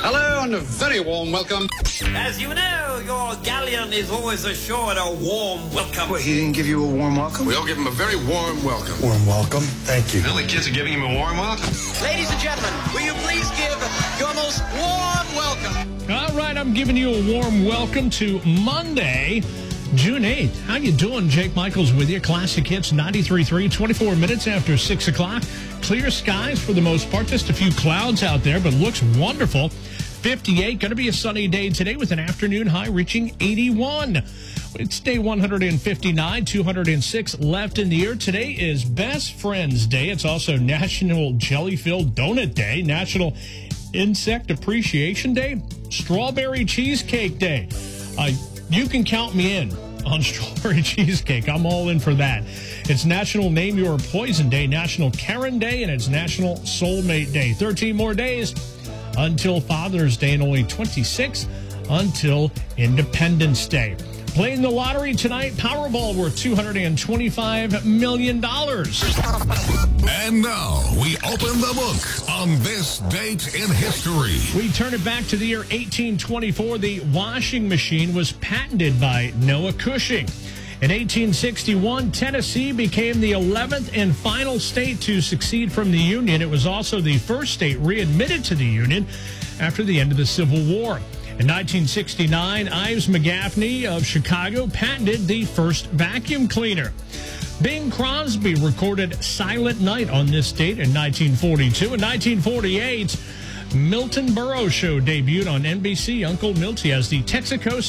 Hello and a very warm welcome. As you know, your galleon is always assured a warm welcome. What, he didn't give you a warm welcome? We'll give him a very warm welcome. Warm welcome? Thank you. Really, kids are giving him a warm welcome. Ladies and gentlemen, will you please give your most warm welcome? All right, I'm giving you a warm welcome to Monday, June 8th. How you doing? Jake Michaels with you. Classic Hits 93.3, 24 minutes after 6 o'clock. Clear skies for the most part. Just a few clouds out there, but looks wonderful. 58. Going to be a sunny day today with an afternoon high reaching 81. It's day 159, 206 left in the year. Today is Best Friends Day. It's also National Jelly-Filled Donut Day, National Insect Appreciation Day, Strawberry Cheesecake Day. You can count me in on strawberry cheesecake. I'm all in for that. It's National Name Your Poison Day, National Karen Day, and it's National Soulmate Day. 13 more days until Father's Day and only 26 until Independence Day. Playing the lottery tonight, Powerball worth $225 million. And now we open the book on this date in history. We turn it back to the year 1824. The washing machine was patented by Noah Cushing. In 1861, Tennessee became the 11th and final state to secede from the Union. It was also the first state readmitted to the Union after the end of the Civil War. In 1969, Ives McGaffney of Chicago patented the first vacuum cleaner. Bing Crosby recorded Silent Night on this date in 1942. In 1948, Milton Burrows Show debuted on NBC. Uncle Milty as the Texaco